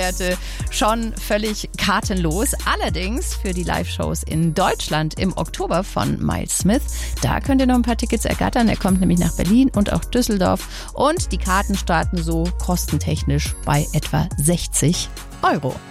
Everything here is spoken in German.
Schon völlig kartenlos. Allerdings für die Live-Shows in Deutschland im Oktober von Miles Smith. Da könnt ihr noch ein paar Tickets ergattern. Er kommt nämlich nach Berlin und auch Düsseldorf. Und die Karten starten so kostentechnisch bei etwa 60 €.